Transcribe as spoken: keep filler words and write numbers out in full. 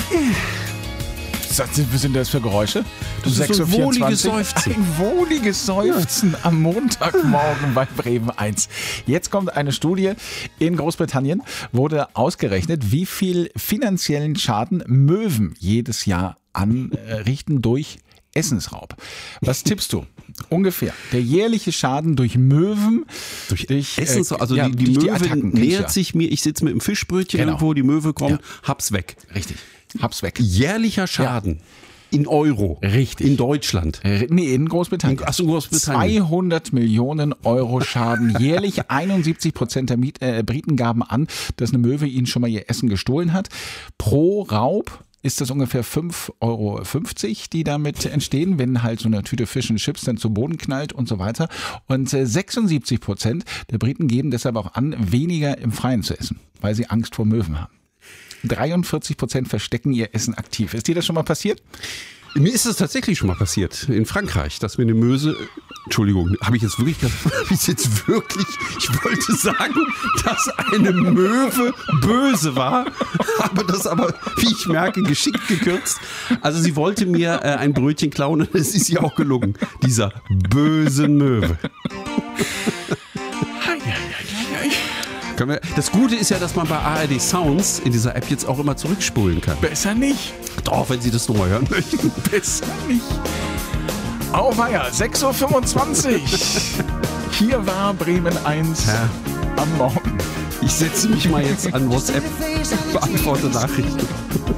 Was sind das für Geräusche? Das ist so ein wohliges Seufzen. Ein wohliges Seufzen ja. am Montagmorgen bei Bremen eins. Jetzt kommt eine Studie in Großbritannien, wurde ausgerechnet, wie viel finanziellen Schaden Möwen jedes Jahr anrichten durch Essensraub. Was tippst du? Ungefähr. Der jährliche Schaden durch Möwen. Durch, durch Essensraub. Äh, also ja, die, die Möwe die nähert sich mir. Ich sitze mit dem Fischbrötchen genau. irgendwo, die Möwe kommt, ja. hab's weg. Richtig. Hab's weg. Jährlicher Schaden. Ja. In Euro. Richtig. In Deutschland. Äh, nee, in Großbritannien. Achso, Großbritannien. zweihundert Millionen Euro Schaden. Jährlich einundsiebzig Prozent der Miet, äh, Briten gaben an, dass eine Möwe ihnen schon mal ihr Essen gestohlen hat. Pro Raub ist das ungefähr fünf Euro fünfzig, die damit entstehen, wenn halt so eine Tüte Fish and Chips dann zu Boden knallt und so weiter. Und äh, sechsundsiebzig Prozent der Briten geben deshalb auch an, weniger im Freien zu essen, weil sie Angst vor Möwen haben. dreiundvierzig Prozent verstecken ihr Essen aktiv. Ist dir das schon mal passiert? Mir ist es tatsächlich schon mal passiert, in Frankreich, dass mir eine Möse, Entschuldigung, habe ich jetzt wirklich, habe ich jetzt wirklich, ich wollte sagen, dass eine Möwe böse war, habe das aber, wie ich merke, geschickt gekürzt. Also sie wollte mir äh, ein Brötchen klauen und es ist ihr auch gelungen, dieser böse Möwe. Das Gute ist ja, dass man bei A R D Sounds in dieser App jetzt auch immer zurückspulen kann. Besser nicht. Doch, wenn Sie das nochmal hören möchten. Besser nicht. Auweia, sechs Uhr fünfundzwanzig. Hier war Bremen eins ja. am Morgen. Ich setze mich mal jetzt an WhatsApp, beantworte Nachrichten.